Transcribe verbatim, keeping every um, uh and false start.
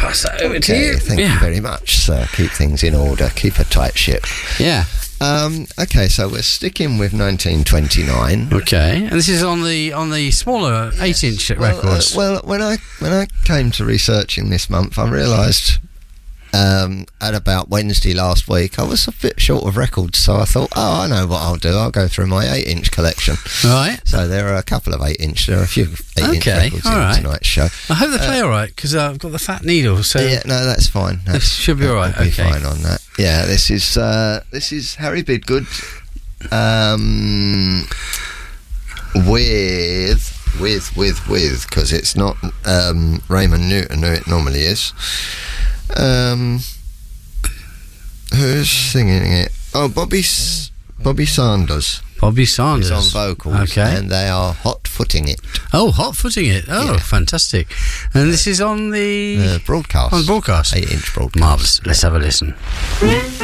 pass that over to Okay, you. thank yeah. you very much, sir. Keep things in order. Keep a tight ship. Yeah. Um, okay, so we're sticking with nineteen twenty-nine. Okay, and this is on the on the smaller eight-inch Well, uh, records. well, when I when I came to researching this month, I realised um, at about Wednesday last week I was a bit short of records, so I thought, oh, I know what I'll do. I'll go through my eight-inch collection. Right. So there are a couple of eight-inch. There are a few eight-inch Okay, records all in right. tonight's show. I hope they play all right because uh, I've got the fat needle. So Yeah, no, that's fine. That's, this should be all right. We'll be Okay. fine on that. Yeah, this is uh, this is Harry Bidgood, um, with with with with because it's not um, Raymond Newton who it normally is. Um, who's singing it? Oh, Bobby S- Bobby Sanders. Bobby Sanders Is on vocals, Okay. and they are hot footing it. Oh, hot footing it. Oh, Yeah. fantastic! And this is on the The broadcast, on broadcast. eight inch broadcast. Marvellous. Let's have a listen.